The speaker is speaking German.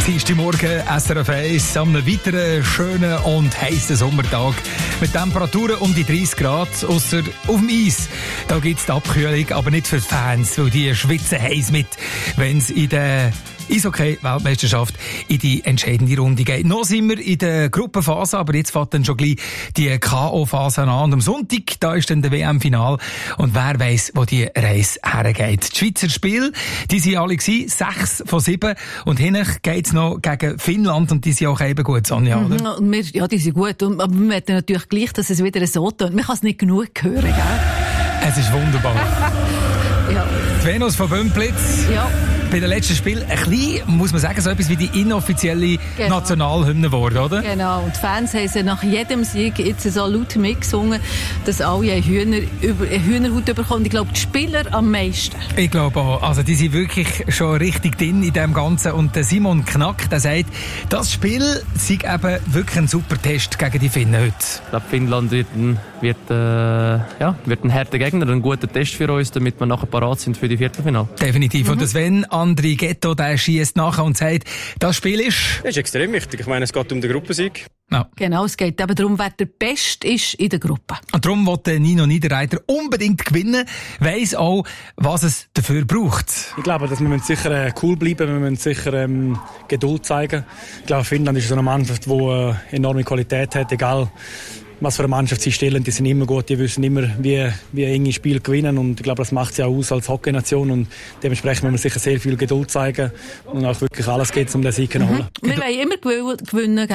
Morgen SRF 1 an einem weiteren schönen und heissen Sommertag mit Temperaturen um die 30 Grad, ausser auf dem Eis. Da gibt es die Abkühlung, aber nicht für die Fans, weil die schwitzen heiß mit, wenn es in der Eishockey-Weltmeisterschaft in die entscheidende Runde geht. Noch sind wir in der Gruppenphase, aber jetzt fängt dann schon gleich die K.O.-Phase an. Und am Sonntag, da ist dann der WM-Final. Und wer weiss, wo die Reise hergeht. Die Schweizer Spiele, die sind alle gewesen, 6 von 7. Und hinten geht's noch gegen Finnland. Und die sind auch eben gut, Sonja, oder? Ja, die sind gut. Aber wir möchten natürlich gleich, dass es wieder so tut. Man kann es nicht genug hören, gell? Es ist wunderbar. Ja. Die Venus von Bümplitz. Ja. Bei den letzten Spielen ein bisschen, muss man sagen, so etwas wie die inoffizielle Nationalhymne geworden, oder? Genau. Und die Fans haben sie nach jedem Sieg jetzt so laut mitgesungen, dass alle eine Hühnerhaut bekommen. Ich glaube, die Spieler am meisten. Ich glaube auch. Also, die sind wirklich schon richtig drin in dem Ganzen. Und der Simon Knack, der sagt, das Spiel sei eben wirklich ein super Test gegen die Finnen heute. Ich glaube, Finnland wird ein harter Gegner, ein guter Test für uns, damit wir nachher parat sind für die Viertelfinale. Definitiv. Und Sven Andri Ghetto, der schießt nachher und sagt, das Spiel ist extrem wichtig. Ich meine, es geht um den Gruppensieg. Ja. Genau, es geht eben darum, wer der Beste ist in der Gruppe. Und darum will Nino Niederreiter unbedingt gewinnen, weiss auch, was es dafür braucht. Ich glaube, dass wir sicher cool bleiben, wir müssen sicher Geduld zeigen. Ich glaube, Finnland ist so eine Mannschaft, die enorme Qualität hat, egal was für eine Mannschaft sie stellen, die sind immer gut, die wissen immer, wie enge Spiele gewinnen und ich glaube, das macht sie auch aus als Hockeynation und dementsprechend müssen wir sicher sehr viel Geduld zeigen und auch wirklich alles geht, um den Sieg zu holen. Wir wollen immer gewinnen.